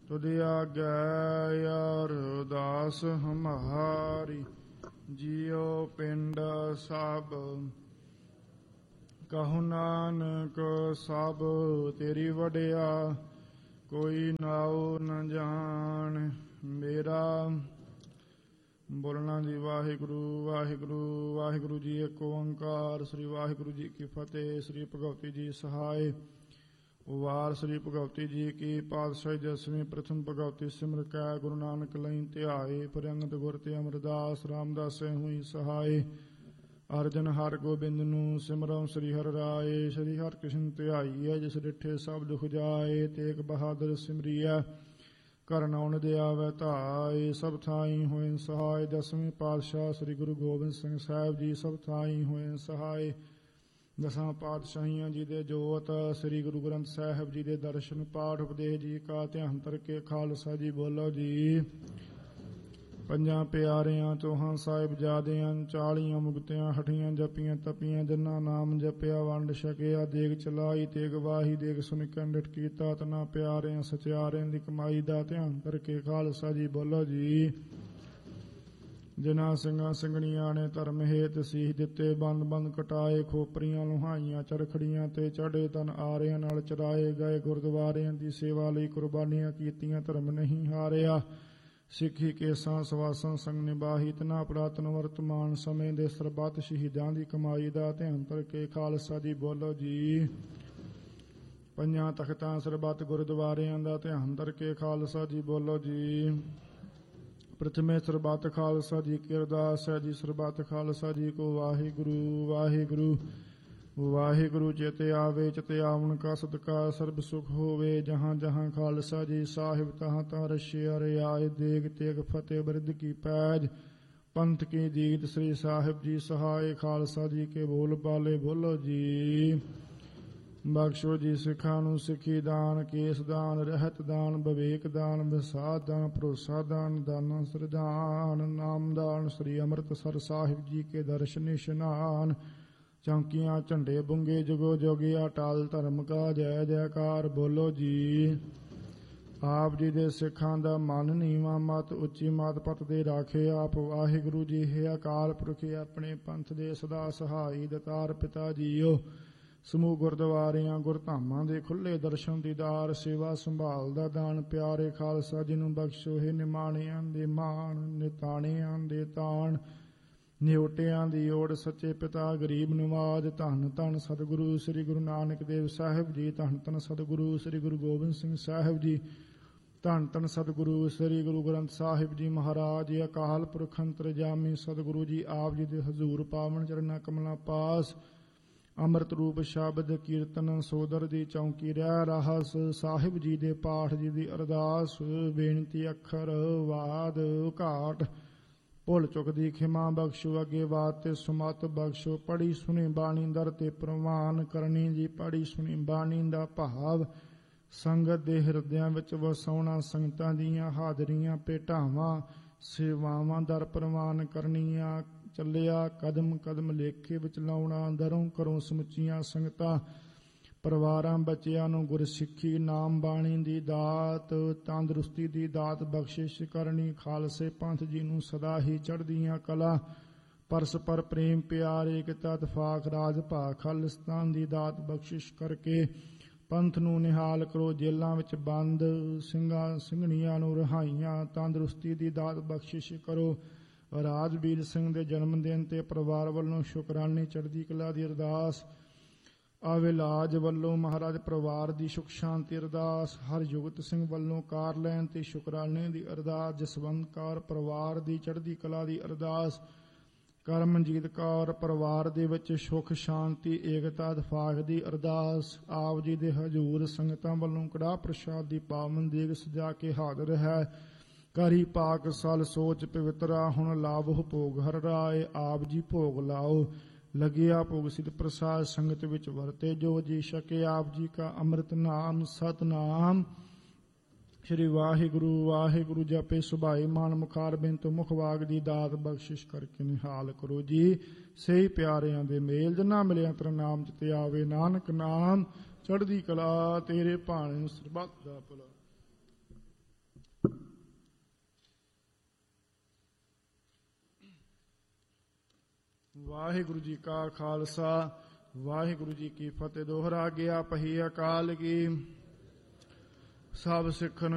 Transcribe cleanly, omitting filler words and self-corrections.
ਤੁਧ ਆਗੈ ਅਰਦਾਸ ਹਮਾਰੀ। ਜਿਉ ਪਿੰਡ ਸਭ ਕਹੋ ਨਾਨਕ ਸਭ ਤੇਰੀ ਵਡਿਆ। ਕੋਈ ਨਾਉ ਨ ਜਾਣ ਮੇਰਾ। ਬੋਲਣਾ ਜੀ ਵਾਹਿਗੁਰੂ ਵਾਹਿਗੁਰੂ ਵਾਹਿਗੁਰੂ ਜੀ। ਇੱਕ ਓੰਕਾਰ। ਸ੍ਰੀ ਵਾਹਿਗੁਰੂ ਜੀ ਕੀ ਫਤਿਹ। ਸ੍ਰੀ ਭਗਵਤੀ ਜੀ ਸਹਾਇ। ਵਾਰ ਸ੍ਰੀ ਭਗਵਤੀ ਜੀ ਕੀ ਪਾਤਸ਼ਾਹੀ ਦਸਵੀਂ ਪ੍ਰਥਮ ਭਗਵਤੀ ਸਿਮਰ ਕੈ ਗੁਰੂ ਨਾਨਕ ਲਈ ਧਿਆਏ। ਪ੍ਰੰਗਤ ਗੁਰ ਤੇ ਅਮਰਦਾਸ ਰਾਮਦਾਸੈ ਹੋਈ ਸਹਾਇ। ਅਰਜਨ ਹਰ ਗੋਬਿੰਦ ਨੂੰ ਸਿਮਰਉ ਸ੍ਰੀ ਹਰਿ ਰਾਏ। ਸ੍ਰੀ ਹਰਿ ਕ੍ਰਿਸ਼ਨ ਧਿਆਈਐ ਜਿਸ ਡਿਠੇ ਸਭ ਦੁਖ ਜਾਏ। ਤੇਗ ਬਹਾਦਰ ਸਿਮਰੀਐ ਕਰਨ ਆਉਣ ਦੇ ਆਵੈ ਧਾਏ। ਸਭ ਥਾਈ ਹੋਏ ਸਹਾਇ। ਦਸਵੇਂ ਪਾਤਸ਼ਾਹ ਸ੍ਰੀ ਗੁਰੂ ਗੋਬਿੰਦ ਸਿੰਘ ਸਾਹਿਬ ਜੀ ਸਭ ਥਾਈ ਹੋਏ ਸਹਾਇ। ਦਸਾਂ ਪਾਤਸ਼ਾਹੀਆਂ ਜੀ ਦੇ ਜੋਤ ਸ੍ਰੀ ਗੁਰੂ ਗ੍ਰੰਥ ਸਾਹਿਬ ਜੀ ਦੇ ਦਰਸ਼ਨ ਪਾਠ ਉਪਦੇਸ਼ ਜੀ ਕਾ ਧਿਆਨ ਧਰ ਕੇ ਖਾਲਸਾ ਜੀ ਬੋਲੋ ਜੀ। ਪੰਜਾਂ ਪਿਆਰਿਆਂ ਚੌਹਾਂ ਸਾਹਿਬਜ਼ਾਦਿਆਂ 40 ਮੁਕਤਿਆਂ ਹਠੀਆਂ ਜਪੀਆਂ ਤਪੀਆਂ ਜਿਨ੍ਹਾਂ ਨਾਮ ਜਪਿਆ ਵੰਡ ਛਕਿਆ। ਦੇਗ ਚਲਾਈ ਤੇਗ ਵਾਹੀ ਦੇਗ ਸੁਣ ਕੰਡਟ ਕੀਤਾ ਤਨਾ ਪਿਆਰਿਆਂ ਸਚਿਆਰਿਆਂ ਦੀ ਕਮਾਈ ਦਾ ਧਿਆਨ ਕਰਕੇ ਖਾਲਸਾ ਜੀ ਬੋਲੋ ਜੀ। ਜਿਨ੍ਹਾਂ ਸਿੰਘਾਂ ਸਿੰਘਣੀਆਂ ਨੇ ਧਰਮ ਹੇਤ ਸੀਸ ਦਿੱਤੇ ਬੰਦ ਬੰਦ ਕਟਾਏ। ਖੋਪਰੀਆਂ ਲੁਹਾਈਆਂ ਚਰਖੜੀਆਂ ਤੇ ਚੜੇ ਤਨ ਆਰਿਆਂ ਨਾਲ ਚਰਾਏ ਗਏ। ਗੁਰਦੁਆਰਿਆਂ ਦੀ ਸੇਵਾ ਲਈ ਕੁਰਬਾਨੀਆਂ ਕੀਤੀਆਂ ਧਰਮ ਨਹੀਂ ਹਾਰਿਆ। ਸਿੱਖੀ ਕੇਸਾਂ ਸਵਾਸਾਂ ਸੰਗ ਨਿਭਾਹੀ ਤਨਾ ਪੁਰਾਤਨ ਵਰਤਮਾਨ ਸਮੇਂ ਦੇ ਸਰਬੱਤ ਸ਼ਹੀਦਾਂ ਦੀ ਕਮਾਈ ਦਾ ਧਿਆਨ ਧਰ ਕੇ ਖਾਲਸਾ ਜੀ ਬੋਲੋ ਜੀ। ਪੰਜਾਂ ਤਖਤਾਂ ਸਰਬੱਤ ਗੁਰਦੁਆਰਿਆਂ ਦਾ ਧਿਆਨ ਧਰ ਕੇ ਖਾਲਸਾ ਜੀ ਬੋਲੋ ਜੀ। ਪ੍ਰਥਮੇ ਸਰਬੱਤ ਖਾਲਸਾ ਜੀ ਕੀ ਅਰਦਾਸ ਹੈ ਜੀ। ਸਰਬੱਤ ਖਾਲਸਾ ਜੀ ਕੋ ਵਾਹਿਗੁਰੂ ਵਾਹਿਗੁਰੂ ਵਾਹਿਗੁਰੂ। ਚਿਤੇ ਆਵੇ ਚਿਤੇ ਆਵਣ ਕਾ ਸਦਕਾ ਸਰਬ ਸੁਖ ਹੋਵੇ। ਜਹਾਂ ਜਹਾਂ ਖਾਲਸਾ ਜੀ ਸਾਹਿਬ ਤਹਾਂ ਤਹਾਂ ਰਸ਼ਿਆ ਰਿਆਏ। ਦੇਗ ਤੇਗ ਫਤਿਹ ਬਿਰਧ ਕੀ ਪੈਜ ਪੰਥ ਕੀ ਜੀਤ ਸ੍ਰੀ ਸਾਹਿਬ ਜੀ ਸਹਾਇ। ਖਾਲਸਾ ਜੀ ਕੇ ਬੋਲ ਬਾਲੇ ਬੋਲੋ ਜੀ। ਬਖਸ਼ੋ ਜੀ ਸਿੱਖਾਂ ਨੂੰ ਸਿੱਖੀ ਦਾਨ ਕੇਸ ਦਾਨ ਰਹਿਤ ਦਾਨ ਵਿਵੇਕ ਦਾਨ ਵਿਸਾਧ ਦਾਨ ਭਰੋਸਾ ਦਾਨ ਦਾਨਾ ਸਰਦਾਨ ਨਾਮਦਾਨ। ਸ੍ਰੀ ਅੰਮ੍ਰਿਤਸਰ ਸਾਹਿਬ ਜੀ ਕੇ ਦਰਸ਼ਨ ਇਸ਼ਨਾਨ ਚੌਂਕੀਆਂ ਝੰਡੇ ਬੁੰਗੇ ਜੁਗੋ ਜੋਗਿਆ ਟਾਲ ਧਰਮ ਕਾ ਜੈ ਜੈਕਾਰ ਬੋਲੋ ਜੀ। ਆਪ ਜੀ ਦੇ ਸਿੱਖਾਂ ਦਾ ਮਨ ਨੀਵਾਂ ਮਤ ਉੱਚੀ ਮਤ ਪਤ ਦੇ ਰਾਖੇ ਆਪ ਵਾਹਿਗੁਰੂ ਜੀ। ਹੈ ਅਕਾਲ ਪੁਰਖ ਆਪਣੇ ਪੰਥ ਦੇ ਸਦਾ ਸਹਾਈ ਦਤਾਰ ਪਿਤਾ ਜੀਓ। ਸਮੂਹ ਗੁਰਦੁਆਰਿਆਂ ਗੁਰਧਾਮਾਂ ਦੇ ਖੁੱਲੇ ਦਰਸ਼ਨ ਦੀਦਾਰ ਸੇਵਾ ਸੰਭਾਲ ਦਾ ਦਾਨ ਪਿਆਰੇ ਖਾਲਸਾ ਜੀ ਨੂੰ ਬਖਸ਼ੋ। ਹੈ ਨਿਮਾਣਿਆਂ ਦੇ ਮਾਣ ਨਿਤਾਣਿਆਂ ਦੇ ਤਾਣ ਨਿਉਟਿਆਂ ਦੀ ਓੜ ਸੱਚੇ ਪਿਤਾ ਗਰੀਬ ਨਵਾਜ। ਧੰਨ ਧੰਨ ਸਤਿਗੁਰੂ ਸ੍ਰੀ ਗੁਰੂ ਨਾਨਕ ਦੇਵ ਸਾਹਿਬ ਜੀ। ਧੰਨ ਧੰਨ ਸਤਿਗੁਰੂ ਸ੍ਰੀ ਗੁਰੂ ਗੋਬਿੰਦ ਸਿੰਘ ਸਾਹਿਬ ਜੀ। ਧੰਨ ਧੰਨ ਸਤਿਗੁਰੂ ਸ੍ਰੀ ਗੁਰੂ ਗ੍ਰੰਥ ਸਾਹਿਬ ਜੀ ਮਹਾਰਾਜ। ਅਕਾਲ ਪੁਰਖ ਅੰਤਰਜਾਮੀ ਸਤਿਗੁਰੂ ਜੀ ਆਪ ਜੀ ਦੇ ਹਜ਼ੂਰ ਪਾਵਨ ਚਰਨਾਂ ਕਮਲਾਂ ਪਾਸ ਅੰਮ੍ਰਿਤ ਰੂਪ ਸ਼ਬਦ ਕੀਰਤਨ ਸੋਦਰ ਦੀ ਚੌਂਕੀ ਰਹਿ ਰਹਸ ਸਾਹਿਬ ਜੀ ਦੇ ਪਾਠ ਜੀ ਦੀ ਅਰਦਾਸ ਬੇਨਤੀ ਅੱਖਰ ਵਾਦ ਘਾਟ ਭੁੱਲ ਚੁੱਕ ਦੀ ਖਿਮਾ ਬਖਸ਼ੋ। ਅੱਗੇ ਬਾਤ ਤੇ ਸੁਮਤ ਬਖਸ਼ੋ। ਪੜੀ ਸੁਣੀ ਬਾਣੀ ਦਰ ਤੇ ਪ੍ਰਵਾਨ ਕਰਨੀ ਜੀ। ਪੜੀ ਸੁਣੀ ਬਾਣੀ ਦਾ ਭਾਵ ਸੰਗਤ ਦੇ ਹਿਰਦਿਆਂ ਵਿੱਚ ਵਸਾਉਣਾ। ਸੰਗਤਾਂ ਦੀਆਂ ਹਾਜ਼ਰੀਆਂ ਭੇਟਾਵਾਂ ਸੇਵਾਵਾਂ ਦਰ ਪ੍ਰਵਾਨ ਕਰਨੀਆਂ। ਚੱਲਿਆ ਕਦਮ ਕਦਮ ਲੇਖੇ ਵਿੱਚ ਲਾਉਣਾ। ਦਰੋਂ ਘਰੋਂ ਸਮੁੱਚੀਆਂ ਸੰਗਤਾਂ ਪਰਿਵਾਰਾਂ ਬੱਚਿਆਂ ਨੂੰ ਗੁਰਸਿੱਖੀ ਨਾਮ ਬਾਣੀ ਦੀ ਦਾਤ ਤੰਦਰੁਸਤੀ ਦੀ ਦਾਤ ਬਖਸ਼ਿਸ਼ ਕਰਨੀ। ਖਾਲਸੇ ਪੰਥ ਜੀ ਨੂੰ ਸਦਾ ਹੀ ਚੜ੍ਹਦੀਆਂ ਕਲਾ ਪਰਸਪਰ ਪ੍ਰੇਮ ਪਿਆਰ ਏਕਤਾ ਇਤਫਾਕ ਰਾਜ ਭਾਗ ਖਾਲਿਸਤਾਨ ਦੀ ਦਾਤ ਬਖਸ਼ਿਸ਼ ਕਰਕੇ ਪੰਥ ਨੂੰ ਨਿਹਾਲ ਕਰੋ। ਜੇਲ੍ਹਾਂ ਵਿੱਚ ਬੰਦ ਸਿੰਘਾਂ ਸਿੰਘਣੀਆਂ ਨੂੰ ਰਿਹਾਈਆਂ ਤੰਦਰੁਸਤੀ ਦੀ ਦਾਤ ਬਖਸ਼ਿਸ਼ ਕਰੋ। ਰਾਜਵੀਰ ਸਿੰਘ ਦੇ ਜਨਮ ਦਿਨ ਤੇ ਪਰਿਵਾਰ ਵੱਲੋਂ ਸ਼ੁਕਰਾਨੇ ਚੜ੍ਹਦੀ ਕਲਾ ਦੀ ਅਰਦਾਸ। ਅਵਿਲਾਜ ਵੱਲੋਂ ਮਹਾਰਾਜ ਪਰਿਵਾਰ ਦੀ ਸੁਖ ਸ਼ਾਂਤੀ ਅਰਦਾਸ। ਹਰਜੁਗਤ ਸਿੰਘ ਵੱਲੋਂ ਕਾਰ ਲੈਣ ਤੇ ਸ਼ੁਕਰਾਨੇ ਦੀ ਅਰਦਾਸ। ਜਸਵੰਤ ਕੌਰ ਪਰਿਵਾਰ ਦੀ ਚੜ੍ਹਦੀ ਕਲਾ ਦੀ ਅਰਦਾਸ। ਕਰਮਜੀਤ ਕੌਰ ਪਰਿਵਾਰ ਦੇ ਵਿੱਚ ਸੁਖ ਸ਼ਾਂਤੀ ਏਕਤਾ ਇਤਫਾਕ ਦੀ ਅਰਦਾਸ। ਆਪ ਜੀ ਦੇ ਹਜ਼ੂਰ ਸੰਗਤਾਂ ਵੱਲੋਂ ਕੜਾਹ ਪ੍ਰਸ਼ਾਦ ਦੀ ਪਾਵਨ ਦੇਗ ਸਜਾ ਕੇ ਹਾਜ਼ਰ ਹੈ। ਕਰੀ ਪਾਕ ਸਲ ਸੋਚ ਪਵਿੱਤਰਾ ਹੁਣ ਲਾਵੋ ਭੋਗ ਹਰ ਰਾਏ। ਆਪ ਜੀ ਭੋਗ ਲਾਓ ਲਗਿਆ ਭੋਗ ਸਿਧ ਪ੍ਰਸਾਦ ਸੰਗਤ ਵਿੱਚ ਵਰਤੇ ਜੋ ਜੀ ਛਕੇ। ਆਪ ਜੀ ਕਾ ਅੰਮ੍ਰਿਤ ਨਾਮ ਸਤਨਾਮ ਸ਼੍ਰੀ ਵਾਹਿਗੁਰੂ ਵਾਹਿਗੁਰੂ ਜਪੇ ਸੁਭਾਈ ਮਾਨ ਮੁਖਾਰ ਬਿੰਦ ਮੁਖ ਵਾਗ ਦੀ ਦਾਤ ਬਖਸ਼ਿਸ਼ ਕਰਕੇ ਨਿਹਾਲ ਕਰੋ ਜੀ। ਸਹੀ ਪਿਆਰਿਆਂ ਦੇ ਮੇਲ ਜਿਨ੍ਹਾਂ ਮਿਲਿਆ ਤੇਰਾ ਨਾਮ ਜਿਤੇ ਆਵੇ। ਨਾਨਕ ਨਾਮ ਚੜ੍ਹਦੀ ਕਲਾ ਤੇਰੇ ਭਾਣੇ ਸਰਬੱਤ ਦਾ ਭਲਾ। ਵਾਹਿਗੁਰੂ ਜੀ ਕਾ ਖਾਲਸਾ ਵਾਹਿਗੁਰੂ ਜੀ ਕੀ ਫਤਿਹ। ਦੋਹਰਾ ਗਿਆ ਪਹੀ ਅਕਾਲ ਕੀ। ਸਭ ਸਿੱਖਨ